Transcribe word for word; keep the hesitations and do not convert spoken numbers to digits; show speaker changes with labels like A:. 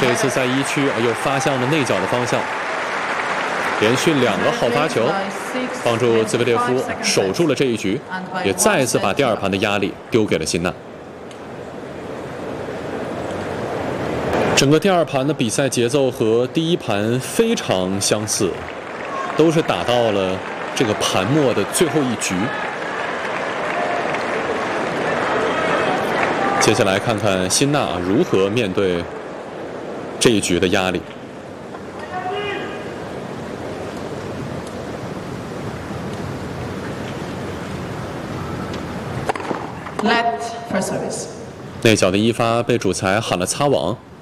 A: 这一次在一区又发向了内角的方向，连续两个好发球，帮助兹维列夫守住了这一局，也再一次把第二盘的压力丢给了辛纳。整个第二盘的比赛节奏和第一盘非常相似，都是打到了这个盘末的最后一局。接下来看看辛纳如何面对这一局的压力。
B: Left for service。
A: 内角的一发被主裁喊了擦网。